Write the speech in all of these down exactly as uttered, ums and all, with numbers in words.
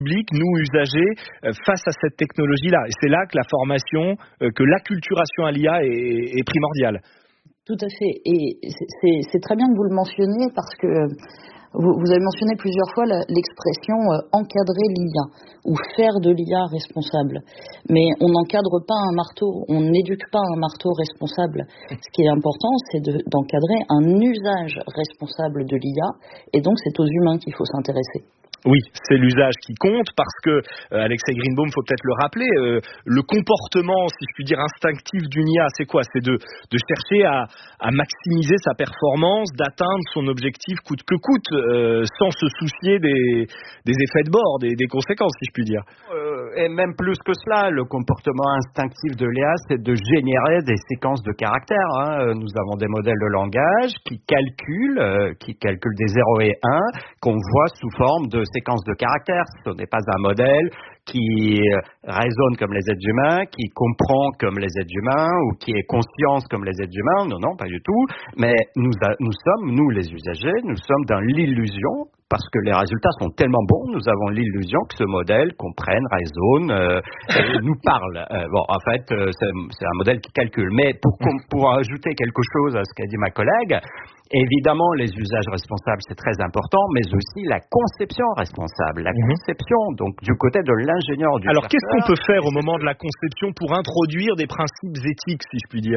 public, nous usagers, euh, face à cette technologie-là. Et c'est là que la formation, euh, que l'acculturation à l'I A est, est primordiale. Tout à fait. Et c'est, c'est, c'est très bien que vous le mentionniez parce que vous, vous avez mentionné plusieurs fois la, l'expression euh, encadrer l'I A ou faire de l'I A responsable. Mais on n'encadre pas un marteau, on n'éduque pas un marteau responsable. Ce qui est important, c'est de, d'encadrer un usage responsable de l'I A et donc c'est aux humains qu'il faut s'intéresser. Oui, c'est l'usage qui compte parce que, euh, Alexei Greenbaum, faut peut-être le rappeler, euh, le comportement, si je puis dire, instinctif d'une I A, c'est quoi ? C'est de, de chercher à, à maximiser sa performance, d'atteindre son objectif coûte que coûte, euh, sans se soucier des, des effets de bord, des, des conséquences, si je puis dire. Euh, et même plus que cela, le comportement instinctif de l'I A, c'est de générer des séquences de caractères. Hein. Nous avons des modèles de langage qui calculent, euh, qui calculent des zéro et un, qu'on voit sous forme de séquence de caractères. Ce n'est pas un modèle qui raisonne comme les êtres humains, qui comprend comme les êtres humains ou qui est conscience comme les êtres humains. Non, non, pas du tout. Mais nous, a, nous sommes, nous les usagers, nous sommes dans l'illusion parce que les résultats sont tellement bons, nous avons l'illusion que ce modèle comprenne, raisonne, euh, et nous parle. Euh, bon, en fait, euh, c'est, c'est un modèle qui calcule. Mais pour, pour ajouter quelque chose à ce qu'a dit ma collègue, évidemment, les usages responsables, c'est très important, mais aussi la conception responsable. La mmh. conception, donc, du côté de l'ingénieur, du Alors, chercheur, qu'est-ce qu'on peut faire au moment de la conception pour introduire des principes éthiques, si je puis dire ?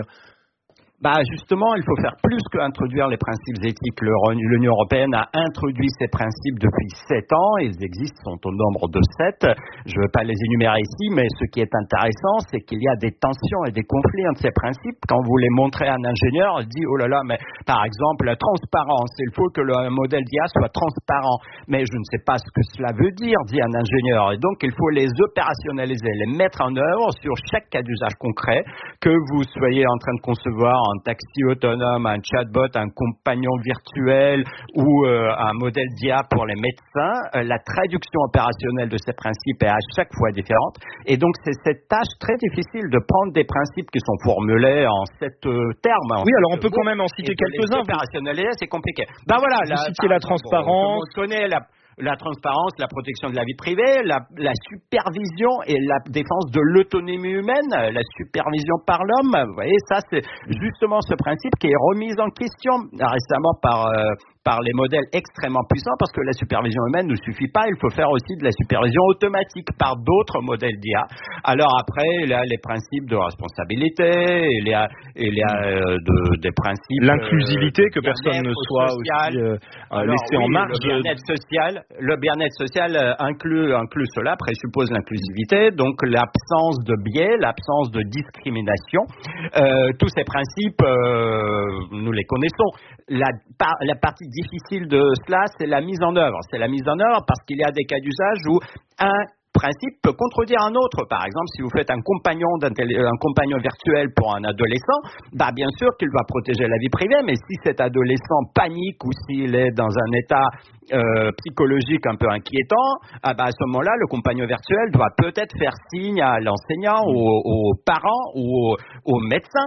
Bah justement, il faut faire plus qu'introduire les principes éthiques. L'Union européenne a introduit ces principes depuis sept ans. Ils existent, sont au nombre de sept. Je ne veux pas les énumérer ici, mais ce qui est intéressant, c'est qu'il y a des tensions et des conflits entre ces principes. Quand vous les montrez à un ingénieur, il dit, oh là là, mais par exemple, la transparence. Il faut que le modèle d'I A soit transparent. Mais je ne sais pas ce que cela veut dire, dit un ingénieur. Et donc, il faut les opérationnaliser, les mettre en œuvre sur chaque cas d'usage concret, que vous soyez en train de concevoir un taxi autonome, un chatbot, un compagnon virtuel ou euh, un modèle d'I A pour les médecins, euh, la traduction opérationnelle de ces principes est à chaque fois différente. Et donc, c'est cette tâche très difficile de prendre des principes qui sont formulés en sept euh, termes. En oui, alors on peut quand même en citer quelques-uns. Opérationnaliser, c'est compliqué. Ben voilà, vous citez la transparence. On connaît la... La transparence, la protection de la vie privée, la, la supervision et la défense de l'autonomie humaine, la supervision par l'homme. Vous voyez, ça, c'est justement ce principe qui est remis en question récemment par... Euh, par les modèles extrêmement puissants, parce que la supervision humaine ne suffit pas, il faut faire aussi de la supervision automatique par d'autres modèles d'I A. Alors après, il y a les principes de responsabilité, il y a, il y a euh, de, des principes... L'inclusivité, euh, que personne ne soit social. aussi euh, Alors, laissé oui, en marge. Le bien-être social, le bien-être social euh, inclut, inclut cela, présuppose l'inclusivité, donc l'absence de biais, l'absence de discrimination. Euh, tous ces principes, euh, nous les connaissons. La, par, la partie difficile de cela, c'est la mise en œuvre. C'est la mise en œuvre parce qu'il y a des cas d'usage où un principe peut contredire un autre. Par exemple, si vous faites un compagnon, un compagnon virtuel pour un adolescent, bah bien sûr qu'il va protéger la vie privée, mais si cet adolescent panique ou s'il est dans un état euh, psychologique un peu inquiétant, ah bah à ce moment-là, le compagnon virtuel doit peut-être faire signe à l'enseignant, aux, aux parents ou aux, aux médecins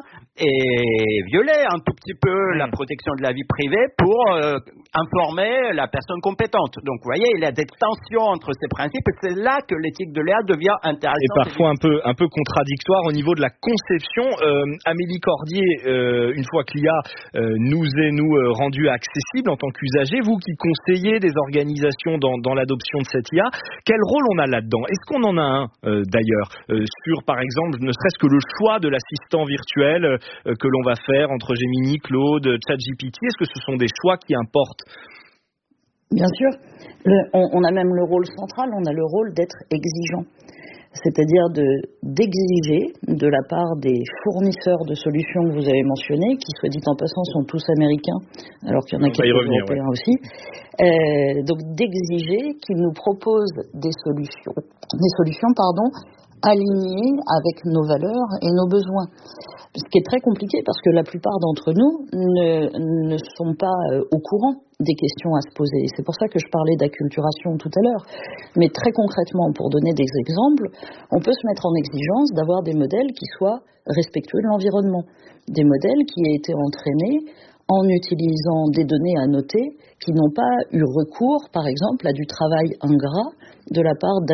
et violer un tout petit peu mmh. la protection de la vie privée pour euh, informer la personne compétente. Donc, vous voyez, il y a des tensions entre ces principes et c'est là que l'éthique de l'I A devient intéressante. Et parfois un peu, un peu contradictoire au niveau de la conception. Euh, Amélie Cordier, euh, une fois que l'I A euh, nous est nous euh, rendu accessible en tant qu'usager, vous qui conseillez des organisations dans, dans l'adoption de cette I A, quel rôle on a là-dedans ? Est-ce qu'on en a un euh, d'ailleurs euh, sur, par exemple, ne serait-ce que le choix de l'assistant virtuel euh, que l'on va faire entre Gemini, Claude, ChatGPT ? Est-ce que ce sont des choix qui importent ? Bien sûr. Le, on, on a même le rôle central, on a le rôle d'être exigeant. C'est-à-dire de, d'exiger de la part des fournisseurs de solutions que vous avez mentionnés, qui, soit dit en passant, sont tous américains, alors qu'il y en a quelques revenir, européens ouais. aussi. Euh, donc d'exiger qu'ils nous proposent des solutions, des solutions, pardon, alignées avec nos valeurs et nos besoins. Ce qui est très compliqué parce que la plupart d'entre nous ne, ne sont pas euh, au courant des questions à se poser. C'est pour ça que je parlais d'acculturation tout à l'heure. Mais très concrètement, pour donner des exemples, on peut se mettre en exigence d'avoir des modèles qui soient respectueux de l'environnement. Des modèles qui aient été entraînés en utilisant des données à noter qui n'ont pas eu recours, par exemple, à du travail ingrat de la part